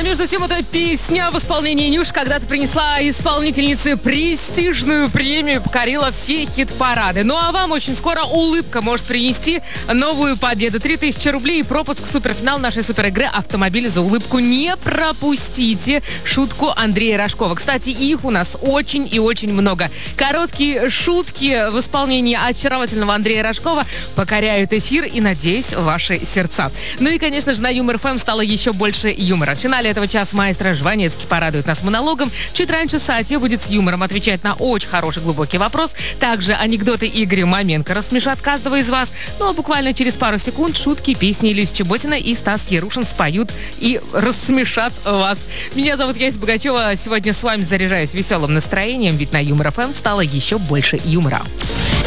между тем, эта песня в исполнении Нюш когда-то принесла исполнительнице престижную премию, покорила все хит-парады. Ну а вам очень скоро улыбка может принести новую победу. 3000 рублей и пропуск в суперфинал нашей суперигры «Автомобиль за улыбку». Не пропустите шутку Андрея Рожкова. Кстати, их у нас очень и очень много. Короткие шутки в исполнении очаровательного Андрея Рожкова покоряют эфир и, надеюсь, ваши сердца. Ну и, конечно же, на Юмор ФМ стало еще больше юмора. В финале этого часа маэстро Жванецкий порадует нас монологом. Чуть раньше Сатья будет с юмором отвечать на очень хороший глубокий вопрос. Также анекдоты Игоря Маменко рассмешат каждого из вас. Ну а буквально через пару секунд шутки, песни Ильи Чеботина и Стас Ярушин споют и рассмешат вас. Меня зовут Яся Богачева. Сегодня с вами заряжаюсь веселым настроением, ведь на Юмор ФМ стало еще больше юмора.